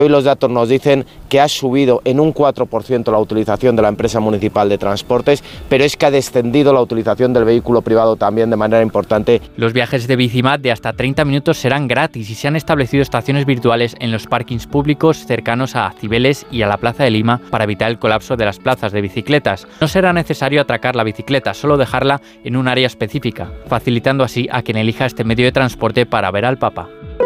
Hoy los datos nos dicen que ha subido en un 4% la utilización de la empresa municipal de transportes, pero es que ha descendido la utilización del vehículo privado también de manera importante. Los viajes de Bicimat de hasta 30 minutos serán gratis y se han establecido estaciones virtuales en los parkings públicos cercanos a Cibeles y a la Plaza de Lima para evitar el colapso de las plazas de bicicletas. No será necesario atracar la bicicleta, solo dejarla en un área específica, facilitando así a quien elija este medio de transporte para ver al Papa.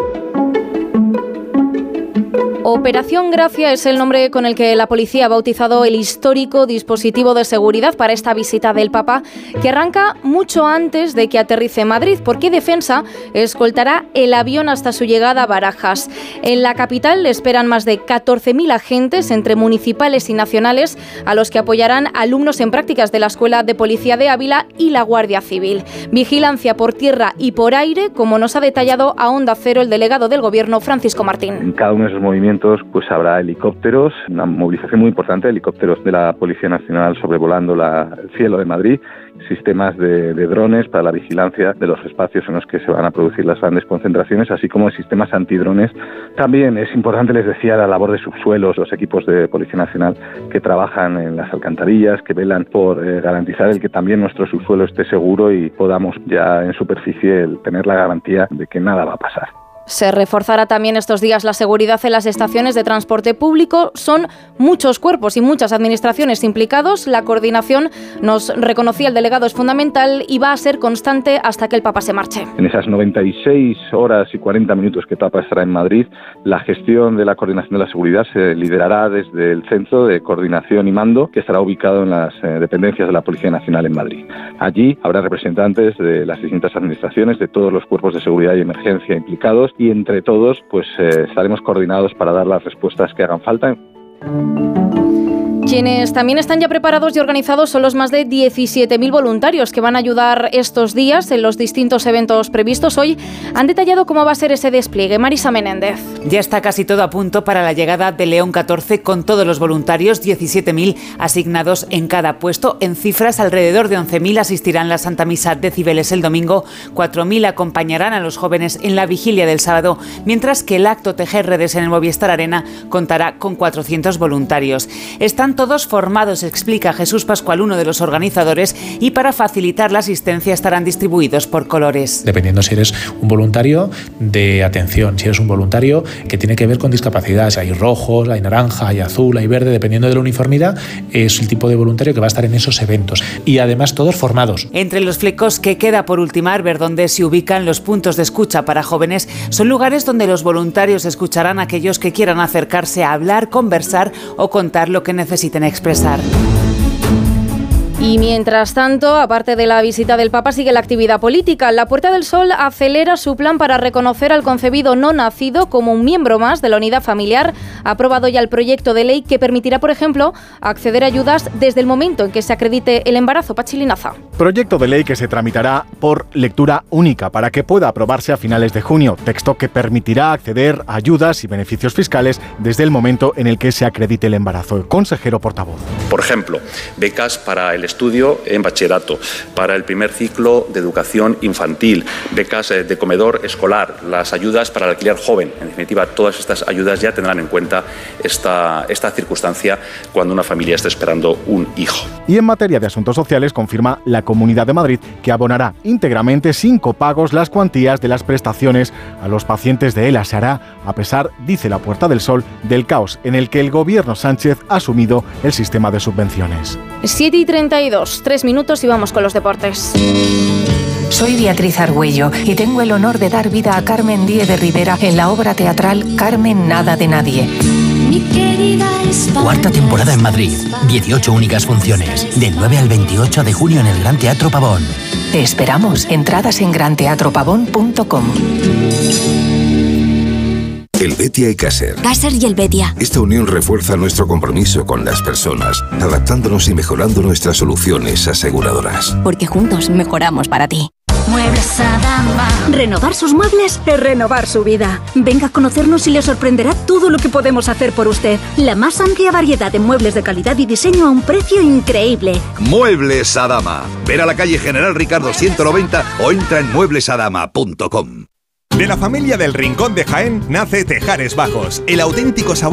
Operación Gracia es el nombre con el que la policía ha bautizado el histórico dispositivo de seguridad para esta visita del Papa, que arranca mucho antes de que aterrice en Madrid, porque Defensa escoltará el avión hasta su llegada a Barajas. En la capital le esperan más de 14.000 agentes, entre municipales y nacionales, a los que apoyarán alumnos en prácticas de la Escuela de Policía de Ávila y la Guardia Civil. Vigilancia por tierra y por aire, como nos ha detallado a Onda Cero el delegado del Gobierno, Francisco Martín. En cada uno de esos movimientos pues habrá helicópteros, una movilización muy importante de helicópteros de la Policía Nacional sobrevolando el cielo de Madrid, sistemas de drones para la vigilancia de los espacios en los que se van a producir las grandes concentraciones, así como sistemas antidrones. También es importante, les decía, la labor de subsuelos, los equipos de Policía Nacional que trabajan en las alcantarillas, que velan por garantizar el que también nuestro subsuelo esté seguro y podamos ya en superficie tener la garantía de que nada va a pasar. Se reforzará también estos días la seguridad en las estaciones de transporte público. Son muchos cuerpos y muchas administraciones implicados. La coordinación, nos reconocía el delegado, es fundamental y va a ser constante hasta que el Papa se marche. En esas 96 horas y 40 minutos que el Papa estará en Madrid, la gestión de la coordinación de la seguridad se liderará desde el Centro de Coordinación y Mando, que estará ubicado en las dependencias de la Policía Nacional en Madrid. Allí habrá representantes de las distintas administraciones, de todos los cuerpos de seguridad y emergencia implicados, y entre todos pues estaremos coordinados para dar las respuestas que hagan falta. Quienes también están ya preparados y organizados son los más de 17.000 voluntarios que van a ayudar estos días en los distintos eventos previstos. Hoy han detallado cómo va a ser ese despliegue. Marisa Menéndez. Ya está casi todo a punto para la llegada de León XIV con todos los voluntarios, 17.000 asignados en cada puesto. En cifras, alrededor de 11.000 asistirán a la Santa Misa de Cibeles el domingo, 4.000 acompañarán a los jóvenes en la vigilia del sábado, mientras que el acto Tejer Redes en el Movistar Arena contará con 400 voluntarios. Están todos formados, explica Jesús Pascual, uno de los organizadores, y para facilitar la asistencia estarán distribuidos por colores. Dependiendo si eres un voluntario de atención, si eres un voluntario que tiene que ver con discapacidad, hay rojos, hay naranja, hay azul, hay verde, dependiendo de la uniformidad, es el tipo de voluntario que va a estar en esos eventos. Y además todos formados. Entre los flecos que queda por ultimar, ver dónde se ubican los puntos de escucha para jóvenes, son lugares donde los voluntarios escucharán a aquellos que quieran acercarse a hablar, conversar o contar lo que necesiten expresar. Y mientras tanto, aparte de la visita del Papa, sigue la actividad política. La Puerta del Sol acelera su plan para reconocer al concebido no nacido como un miembro más de la unidad familiar. Ha aprobado ya el proyecto de ley que permitirá, por ejemplo, acceder a ayudas desde el momento en que se acredite el embarazo. Pachi Linaza. Proyecto de ley que se tramitará por lectura única para que pueda aprobarse a finales de junio. Texto que permitirá acceder a ayudas y beneficios fiscales desde el momento en el que se acredite el embarazo. El consejero portavoz. Por ejemplo, becas para el estudio en bachillerato, para el primer ciclo de educación infantil, becas de comedor escolar, las ayudas para el alquiler joven. En definitiva, todas estas ayudas ya tendrán en cuenta esta circunstancia cuando una familia esté esperando un hijo. Y en materia de asuntos sociales, confirma la Comunidad de Madrid que abonará íntegramente sin copagos las cuantías de las prestaciones a los pacientes de ELA. Se hará a pesar, dice la Puerta del Sol, del caos en el que el gobierno Sánchez ha asumido el sistema de subvenciones. 7:32, 3 minutos y vamos con los deportes. Soy Beatriz Argüello y tengo el honor de dar vida a Carmen Díez de Rivera en la obra teatral Carmen Nada de Nadie. Cuarta temporada en Madrid, 18 únicas funciones, del 9 al 28 de junio en el Gran Teatro Pavón. Te esperamos, entradas en granteatropavón.com. Helvetia y Caser. Caser y Helvetia. Esta unión refuerza nuestro compromiso con las personas, adaptándonos y mejorando nuestras soluciones aseguradoras. Porque juntos mejoramos para ti. Muebles Adama. Renovar sus muebles es renovar su vida. Venga a conocernos y le sorprenderá todo lo que podemos hacer por usted. La más amplia variedad de muebles de calidad y diseño a un precio increíble. Muebles Adama. Ver a la calle General Ricardo 190 o entra en mueblesadama.com. De la familia del Rincón de Jaén nace Tejares Bajos, el auténtico sabor